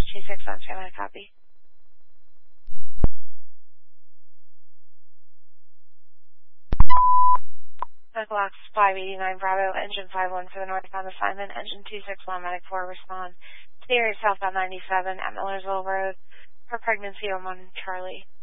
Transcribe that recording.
261, stand by, copy. Medical Ox 589 Bravo, engine 51 for the northbound assignment, engine 261, medic 4 respond. Sierra southbound 97 at Millersville Road for pregnancy on 1 Charlie.